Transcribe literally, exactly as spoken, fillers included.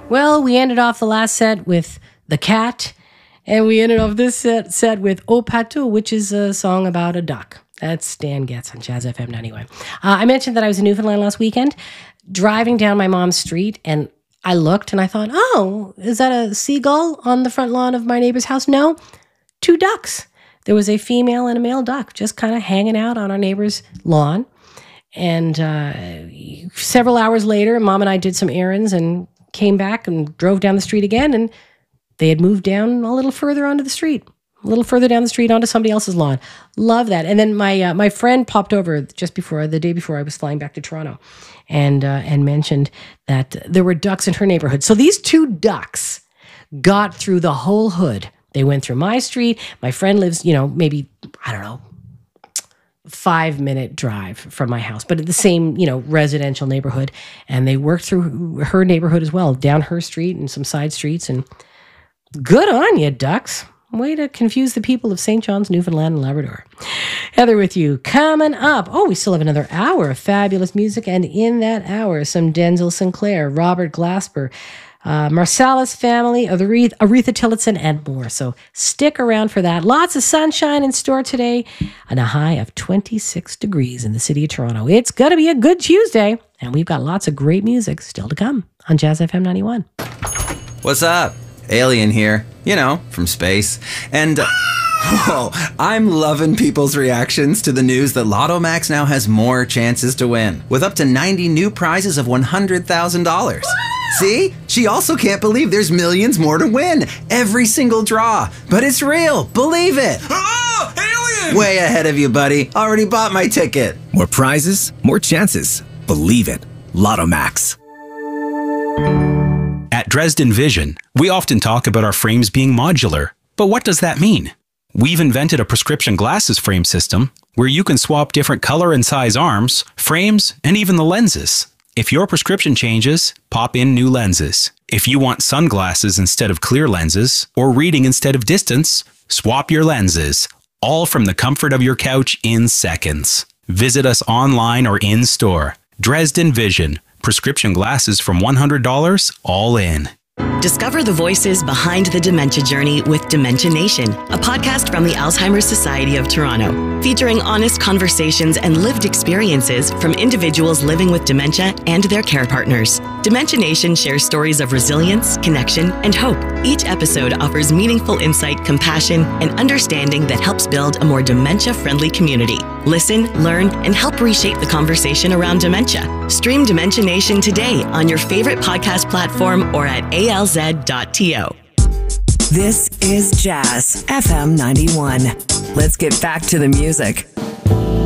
Well, we ended off the last set with The Cat, and we ended off this set, set with Au Patou, which is a song about a duck. That's Stan Getz on Jazz F M ninety-one. Uh, I mentioned that I was in Newfoundland last weekend, driving down my mom's street, and I looked and I thought, oh, is that a seagull on the front lawn of my neighbor's house? No, two ducks. There was a female and a male duck just kind of hanging out on our neighbor's lawn. And uh, several hours later, Mom and I did some errands and came back and drove down the street again, and they had moved down a little further onto the street, a little further down the street onto somebody else's lawn. Love that. And then my uh, my friend popped over just before, the day before I was flying back to Toronto, and uh, and mentioned that there were ducks in her neighborhood. So these two ducks got through the whole hood. They went through my street. My friend lives, you know, maybe, I don't know, five minute drive from my house, but at the same, you know, residential neighborhood. And they worked through her neighborhood as well, down her street and some side streets. And good on you, ducks. Way to confuse the people of Saint John's, Newfoundland and Labrador. Heather with you. Coming up. Oh, we still have another hour of fabulous music. And in that hour, some Denzel Sinclair, Robert Glasper, Uh, Marsalis family, Aretha, Aretha Tillotson, and more. So stick around for that. Lots of sunshine in store today and a high of twenty-six degrees in the city of Toronto. It's going to be a good Tuesday, and we've got lots of great music still to come on Jazz F M ninety-one. What's up? Alien here, you know, from space. And uh, whoa, I'm loving people's reactions to the news that Lotto Max now has more chances to win, with up to ninety new prizes of one hundred thousand dollars. See? She also can't believe there's millions more to win. Every single draw. But it's real. Believe it. Oh, alien! Way ahead of you, buddy. Already bought my ticket. More prizes, more chances. Believe it. Lotto Max. At Dresden Vision, we often talk about our frames being modular. But what does that mean? We've invented a prescription glasses frame system where you can swap different color and size arms, frames, and even the lenses. If your prescription changes, pop in new lenses. If you want sunglasses instead of clear lenses, or reading instead of distance, swap your lenses. All from the comfort of your couch in seconds. Visit us online or in store. Dresden Vision. Prescription glasses from one hundred dollars, all in. Discover the voices behind the dementia journey with Dementia Nation, a podcast from the Alzheimer's Society of Toronto, featuring honest conversations and lived experiences from individuals living with dementia and their care partners. Dementia Nation shares stories of resilience, connection, and hope. Each episode offers meaningful insight, compassion, and understanding that helps build a more dementia-friendly community. Listen, learn, and help reshape the conversation around dementia. Stream Dementia Nation today on your favorite podcast platform or at A L Z dot T O. This is Jazz F M ninety-one. Let's get back to the music.